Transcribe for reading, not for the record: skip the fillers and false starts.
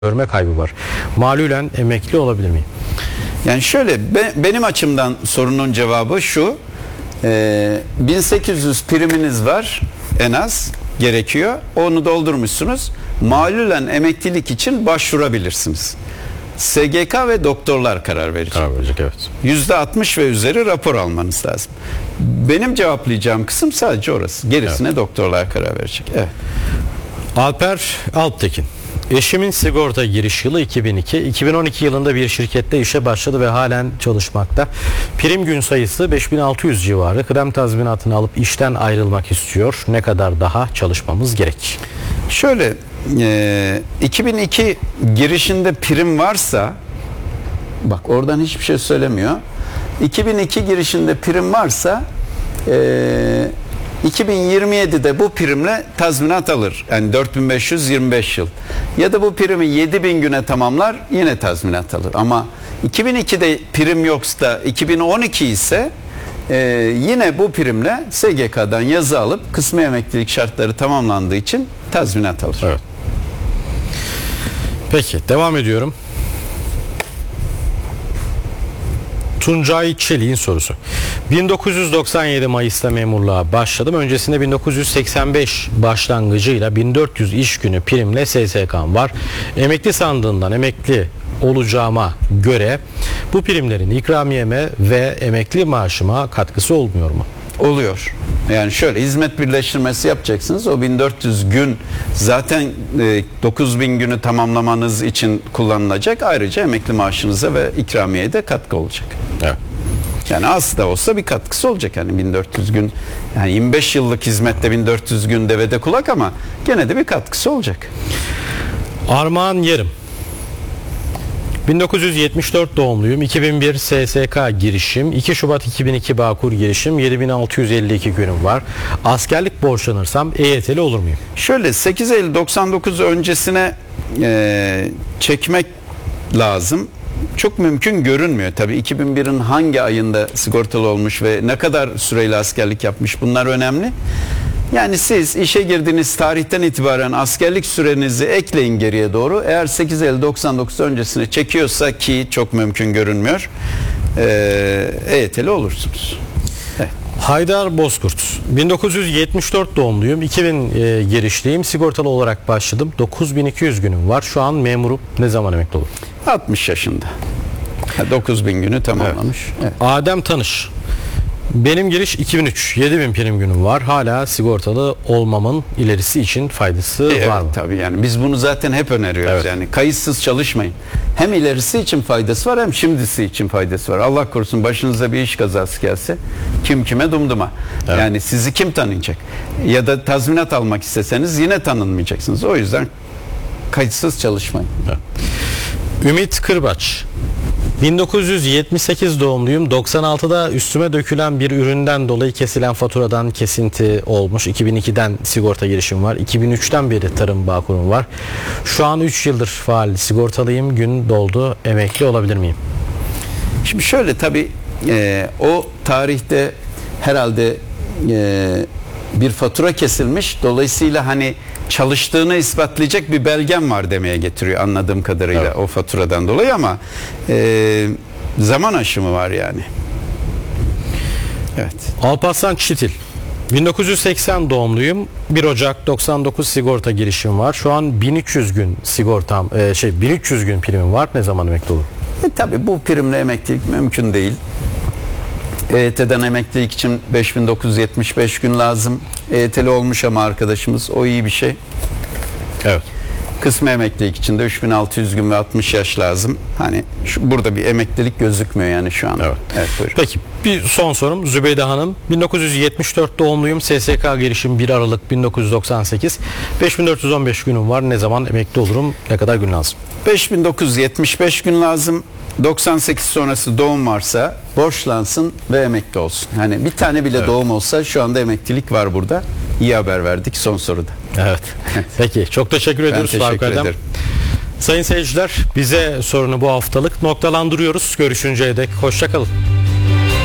görme kaybı var. Malulen emekli olabilir miyim? Yani şöyle, benim açımdan sorunun cevabı şu: 1800 priminiz var en az, gerekiyor. Onu doldurmuşsunuz. Malulen emeklilik için başvurabilirsiniz. SGK ve doktorlar karar verecek. Karar verecek, evet. %60 ve üzeri rapor almanız lazım. Benim cevaplayacağım kısım sadece orası. Gerisine evet, doktorlar karar verecek. Evet. Alper Alptekin. Eşimin sigorta giriş yılı 2002. 2012 yılında bir şirkette işe başladı ve halen çalışmakta. Prim gün sayısı 5600 civarı. Kıdem tazminatını alıp işten ayrılmak istiyor. Ne kadar daha çalışmamız gerek? Şöyle, 2002 girişinde prim varsa, bak oradan hiçbir şey söylemiyor. 2002 girişinde prim varsa 2027'de bu primle tazminat alır. Yani 4525 yıl. Ya da bu primi 7000 güne tamamlar, yine tazminat alır. Ama 2002'de prim yoksa da 2012 ise yine bu primle SGK'dan yazı alıp kısmi emeklilik şartları tamamlandığı için tazminat alır. Evet. Peki, devam ediyorum. Tuncay Çelik'in sorusu. 1997 Mayıs'ta memurluğa başladım. Öncesinde 1985 başlangıcıyla 1400 iş günü primle SSK'm var. Emekli sandığından emekli olacağıma göre bu primlerin ikramiyeme ve emekli maaşıma katkısı olmuyor mu? Oluyor. Yani şöyle, hizmet birleştirmesi yapacaksınız. O 1400 gün zaten 9000 günü tamamlamanız için kullanılacak. Ayrıca emekli maaşınıza ve ikramiyeye de katkı olacak. Evet. Yani az da olsa bir katkısı olacak. Yani 1400 gün, yani 25 yıllık hizmette 1400 gün devede kulak, ama gene de bir katkısı olacak. Armağan Yerim. 1974 doğumluyum. 2001 SSK girişim. 2 Şubat 2002 Bağkur girişim. 7652 günüm var. Askerlik borçlanırsam EYT'li olur muyum? Şöyle, 8 Eylül 99 öncesine çekmek lazım. Çok mümkün görünmüyor. Tabii 2001'in hangi ayında sigortalı olmuş ve ne kadar süreyle askerlik yapmış, bunlar önemli. Yani siz işe girdiğiniz tarihten itibaren askerlik sürenizi ekleyin geriye doğru. Eğer 8 Eylül 99 öncesine çekiyorsa, ki çok mümkün görünmüyor, EYT'li olursunuz. Evet. Haydar Bozkurt. 1974 doğumluyum. 2000 girişliyim. Sigortalı olarak başladım. 9200 günüm var. Şu an memurum. Ne zaman emekli olur? 60 yaşında. 9000 günü tamamlamış. Evet. Evet. Adem Tanış. Benim giriş 2003. 7000 prim günüm var. Hala sigortalı olmamın ilerisi için faydası var mı? Tabii, yani biz bunu zaten hep öneriyoruz. Evet. Yani kayıtsız çalışmayın. Hem ilerisi için faydası var, hem şimdisi için faydası var. Allah korusun başınıza bir iş kazası gelse, kim kime dumduma. Evet. Yani sizi kim tanıyacak? Ya da tazminat almak isteseniz yine tanınmayacaksınız. O yüzden kayıtsız çalışmayın. Evet. Ümit Kırbaç. 1978 doğumluyum. 96'da üstüme dökülen bir üründen dolayı kesilen faturadan kesinti olmuş. 2002'den sigorta girişim var. 2003'ten beri tarım bağkurum var. Şu an 3 yıldır faal sigortalıyım. Gün doldu. Emekli olabilir miyim? Şimdi şöyle, tabii o tarihte herhalde bir fatura kesilmiş. Dolayısıyla hani çalıştığını ispatlayacak bir belgem var demeye getiriyor anladığım kadarıyla, evet, o faturadan dolayı, ama zaman aşımı var yani. Evet. Alparslan Çitil. 1980 doğumluyum. 1 Ocak 99 sigorta girişim var. Şu an 1300 gün sigortam 1300 gün primim var. Ne zaman emekli olur? Tabii bu primle emeklilik mümkün değil. EYT'den emeklilik için 5975 gün lazım. EYT'li olmuş ama arkadaşımız, o iyi bir şey. Evet. Kısmi emeklilik için de 3600 gün ve 60 yaş lazım. Hani burada bir emeklilik gözükmüyor yani şu an. Evet. Evet, buyurun. Peki, bir son sorum Zübeyde Hanım. 1974 doğumluyum. SSK girişim 1 Aralık 1998. 5415 günüm var. Ne zaman emekli olurum? Ne kadar gün lazım? 5975 gün lazım. 98 sonrası doğum varsa borçlansın ve emekli olsun. Hani bir tane bile, evet, doğum olsa şu anda emeklilik var burada. İyi haber verdik son soruda. Evet. Peki, çok teşekkür ediyoruz. Ben teşekkür ederim. Sayın seyirciler, bize sorunu bu haftalık noktalandırıyoruz. Görüşünceye dek hoşça kalın.